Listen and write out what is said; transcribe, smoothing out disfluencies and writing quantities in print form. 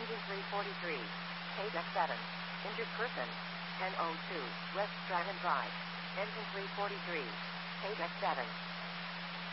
Engine 343. Page X7. Injured person. 1002. West Stratton Drive. Engine 343. Page X7.